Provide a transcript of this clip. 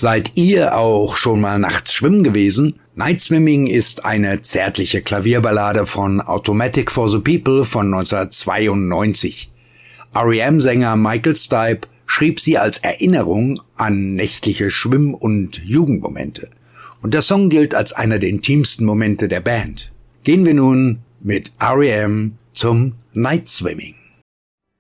Seid ihr auch schon mal nachts schwimmen gewesen? Night Swimming ist eine zärtliche Klavierballade von Automatic for the People von 1992. R.E.M.-Sänger Michael Stipe schrieb sie als Erinnerung an nächtliche Schwimm- und Jugendmomente. Und der Song gilt als einer der intimsten Momente der Band. Gehen wir nun mit R.E.M. zum Night Swimming.